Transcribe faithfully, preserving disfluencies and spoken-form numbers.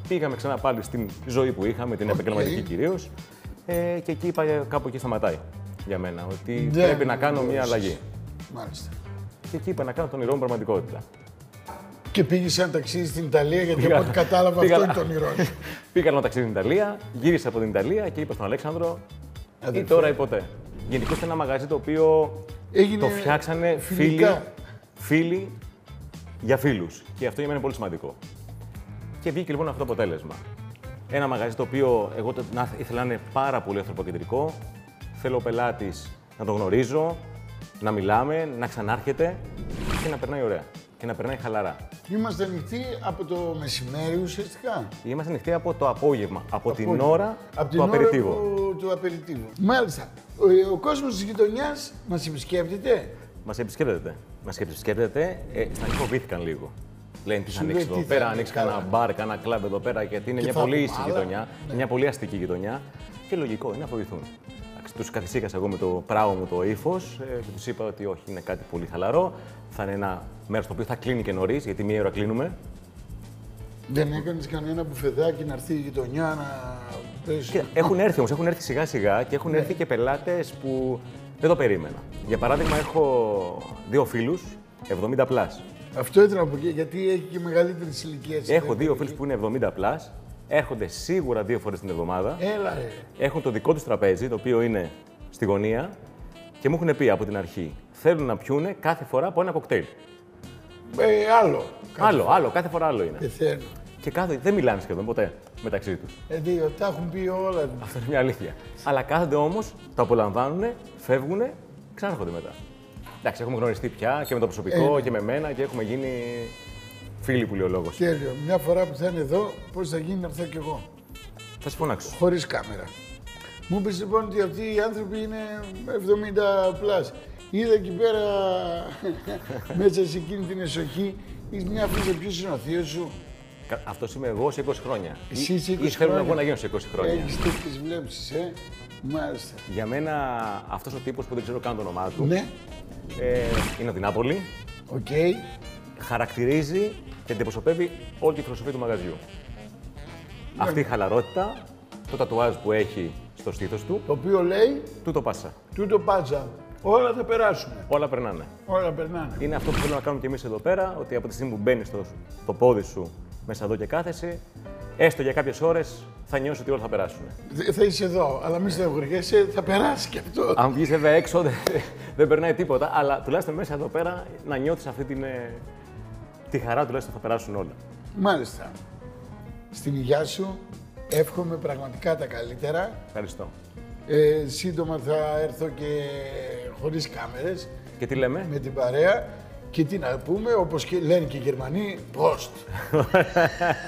Πήγαμε ξανά πάλι στην ζωή που είχαμε, την okay. επαγγελματική κυρίως. Ε, και εκεί είπα, κάπου εκεί σταματάει για μένα. Ότι δεν πρέπει να κάνω μια αλλαγή. Μάλιστα. Και εκεί είπα να κάνω τον όνειρο μου πραγματικότητα. Και πήγε σε ένα ταξίδι στην Ιταλία, γιατί πήγα, από ό,τι κατάλαβα πήγα, αυτό είναι το όνειρό σου. Πήγα ένα ταξίδι στην Ιταλία, γύρισα από την Ιταλία και είπα στον Αλέξανδρο ή τώρα ή ποτέ. Γενικώς ήταν ένα μαγαζί το οποίο έγινε το φτιάξανε φίλοι, φίλοι για φίλους. Και αυτό για μένα είναι πολύ σημαντικό. Και βγήκε λοιπόν αυτό το αποτέλεσμα. Ένα μαγαζί το οποίο εγώ ήθελα να είναι πάρα πολύ ανθρωποκεντρικό. Θέλω ο πελάτης να τον γνωρίζω, να μιλάμε, να ξανάρχεται και να περνάει ωραία. Και να περνάει χαλαρά. Είμαστε ανοιχτοί από το μεσημέρι ουσιαστικά. Είμαστε ανοιχτοί από το απόγευμα, από απόγευμα. την ώρα από του απεριτίβου. του απεριτίβου. Μάλιστα. Ο, ο κόσμος της γειτονιάς μας επισκέπτεται. Μας επισκέπτεται. Μας επισκέπτεται. Ε, στα αρχή φοβήθηκαν λίγο. Λένε τι θα ανοίξει εδώ πέρα, ανοίξει κανένα μπαρ, κανένα κλαμπ εδώ πέρα, γιατί είναι και μια πολύ ήσυχη γειτονιά, ναι. μια πολύ αστική γειτονιά. Και λογικό είναι να φοβηθούν. Τους καθησύχασα εγώ με το πράο μου το ύφος ε, και τους είπα ότι όχι, είναι κάτι πολύ χαλαρό. Θα είναι ένα μέρος το οποίο θα κλείνει και νωρίς, γιατί μία ώρα κλείνουμε. Δεν έκανες κανένα μπουφεδάκι να έρθει η γειτονιά να πέσει? Έχουν έρθει όμως, έχουν έρθει σιγά σιγά και έχουν ναι. έρθει και πελάτες που δεν το περίμενα. Για παράδειγμα, έχω δύο φίλους, εβδομήντα πλας. Αυτό ήθελα να πω, γιατί έχει και μεγαλύτερη ηλικία. Έχω δύο φίλους που είναι εβδομήντα πλας. Έρχονται σίγουρα δύο φορές την εβδομάδα. Έλα, ρε. Έχουν το δικό τους τραπέζι, το οποίο είναι στη γωνία και μου έχουν πει από την αρχή θέλουν να πιούνε κάθε φορά από ένα κοκτέιλ. Ε, άλλο. Άλλο, φορά. άλλο, κάθε φορά άλλο είναι. Πεθαίνω. Και κάθε, δεν μιλάνε σχεδόν ποτέ μεταξύ τους. Ε, δύο, τα έχουν πει όλα. Αυτό είναι μια αλήθεια. Αλλά κάθονται όμως, το απολαμβάνουν, φεύγουν, ξανάρχονται μετά. Εντάξει, έχουμε γνωριστεί πια και με το προσωπικό ε, και με μένα και έχουμε γίνει. Φίλοι που λέει ο λόγος. Τέλειο. Μια φορά που θα είναι εδώ, πώς θα γίνει να έρθω κι εγώ. Θα σου φωνάξω. Χωρίς κάμερα. Μου είπες λοιπόν ότι αυτοί οι άνθρωποι είναι εβδομήντα πλας. Είδα εκεί πέρα μέσα σε εκείνη την εσοχή, είσαι μια φίλη, ποιος είναι ο θείος σου? Αυτός είμαι εγώ σε είκοσι χρόνια. Εσύ είσαι είκοσι ή θέλω εγώ να γίνω σε είκοσι χρόνια. Έχεις τέτοιες βλέψεις, ε. Μάλιστα. Για μένα αυτός ο τύπος που δεν ξέρω καν το όνομά του. Ναι. Ε, είναι από την Νάπολη. Οκ. Okay. Χαρακτηρίζει και αντιπροσωπεύει όλη τη φιλοσοφία του μαγαζιού. Ναι. Αυτή η χαλαρότητα, το τατουάζ που έχει στο στήθος του. Το οποίο λέει. Τούτο πάσα. Τούτο πάσα. Όλα θα περάσουν. Όλα περνάνε. Όλα περνάνε. Είναι αυτό που θέλουμε να κάνουμε κι εμείς εδώ πέρα, ότι από τη στιγμή που μπαίνεις στο, στο πόδι σου μέσα εδώ και κάθεσαι, έστω για κάποιες ώρες θα νιώσεις ότι όλα θα περάσουν. Θα είσαι εδώ, αλλά μη στεναχωριέσαι, θα περάσει κι αυτό. Αν βγεις βέβαια έξω, δεν, δεν περνάει τίποτα, αλλά τουλάχιστον μέσα εδώ πέρα να νιώθεις αυτή την. Τη χαρά τουλάχιστον θα περάσουν όλα. Μάλιστα. Στην υγειά σου εύχομαι πραγματικά τα καλύτερα. Ευχαριστώ. Ε, σύντομα θα έρθω και χωρίς κάμερες. Και τι λέμε? Με την παρέα. Και τι να πούμε, όπως και λένε και οι Γερμανοί, post.